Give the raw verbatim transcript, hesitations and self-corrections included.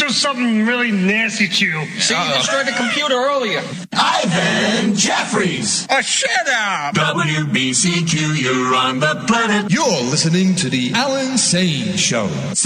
do something really nasty to you. See, you destroyed the computer earlier. Ivan Jeffries. Oh, shut up. W B C Q, you're on the planet. You're listening to The Alan Sane Show.